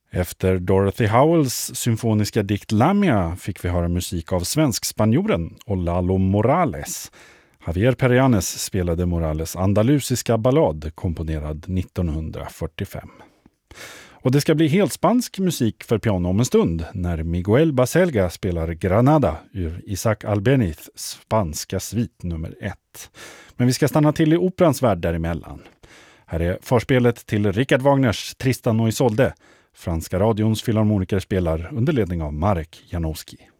Efter Dorothy Howells symfoniska dikt Lamia fick vi höra musik av svensk-spanjoren Lalo Morales. Javier Perianes spelade Morales andalusiska ballad komponerad 1945. Och det ska bli helt spansk musik för piano om en stund när Miguel Baselga spelar Granada ur Isaac Albénizs spanska svit nummer 1. Men vi ska stanna till i operans värld däremellan. Här är förspelet till Richard Wagners Tristan och Isolde. Franska radions filharmoniker spelar under ledning av Marek Janowski.